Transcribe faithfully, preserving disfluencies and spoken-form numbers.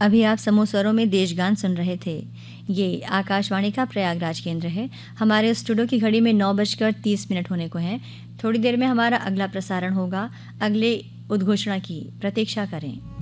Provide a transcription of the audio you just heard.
अभी आप समूह स्वरों में देशगान सुन रहे थे। ये आकाशवाणी का प्रयागराज केंद्र है। हमारे स्टूडियो की घड़ी में नौ बजकर तीस मिनट होने को हैं। थोड़ी देर में हमारा अगला प्रसारण होगा। अगले उद्घोषणा की प्रतीक्षा करें।